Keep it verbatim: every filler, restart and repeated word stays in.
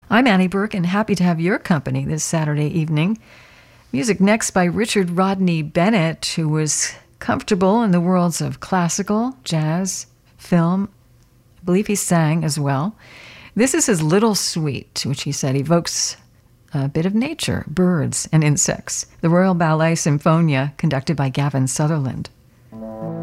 I'm Annie Burke, and happy to have your company this Saturday evening. Music next by Richard Rodney Bennett, who was comfortable in the worlds of classical, jazz, film. I believe he sang as well. This is his Little Suite, which he said evokes a bit of nature, birds, and insects. The Royal Ballet Symphonia, conducted by Gavin Sutherland.